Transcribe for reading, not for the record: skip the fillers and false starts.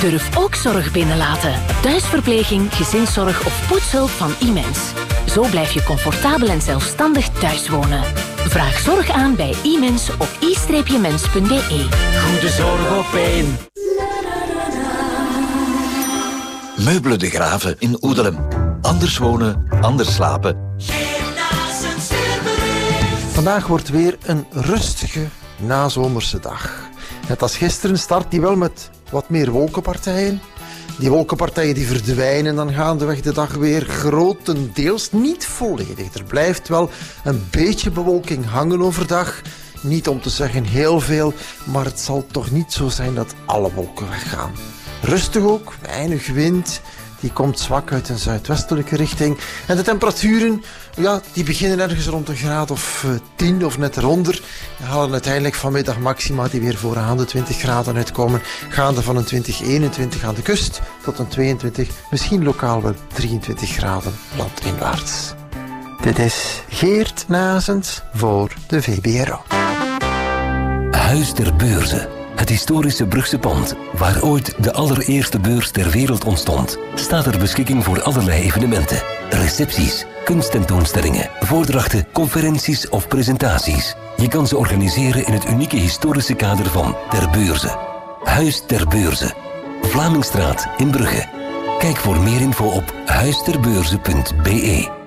Durf ook zorg binnenlaten. Thuisverpleging, gezinszorg of poetshulp van Imens. Zo blijf je comfortabel en zelfstandig thuis wonen. Vraag zorg aan bij Imens op i-mens.be. Goede zorg op één. Meubelen de Graven in Oedelem. Anders wonen, anders slapen. Vandaag wordt weer een rustige nazomerse dag. Net als gisteren start die wel met wat meer wolkenpartijen. Die wolkenpartijen die verdwijnen dan gaandeweg de dag weer grotendeels, niet volledig. Er blijft wel een beetje bewolking hangen overdag. Niet om te zeggen heel veel, maar het zal toch niet zo zijn dat alle wolken weggaan. Rustig ook, weinig wind. Die komt zwak uit een zuidwestelijke richting. En de temperaturen, die beginnen ergens rond een graad of 10 of net eronder. We halen uiteindelijk vanmiddag maxima die weer vooraan de 20 graden uitkomen. Gaande van een 20-21 aan de kust tot een 22, misschien lokaal wel 23 graden landinwaarts. Dit is Geert Nazens voor de VBRO. Huis ter Beurze. Het historische Brugse pand, waar ooit de allereerste beurs ter wereld ontstond, staat ter beschikking voor allerlei evenementen. Recepties, kunsttentoonstellingen, voordrachten, conferenties of presentaties. Je kan ze organiseren in het unieke historische kader van Ter Beurze. Huis ter Beurze. Vlamingstraat in Brugge. Kijk voor meer info op huisterbeurze.be.